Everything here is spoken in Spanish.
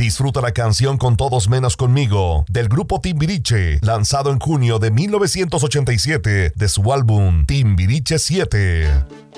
Disfruta la canción Con Todos Menos Conmigo, del grupo Timbiriche, lanzado en junio de 1987 de su álbum Timbiriche 7.